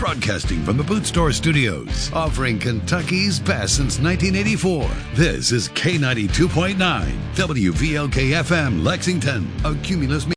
Broadcasting from the Boot Store Studios, offering Kentucky's best since 1984. This is K92.9, WVLK-FM, Lexington, a Cumulus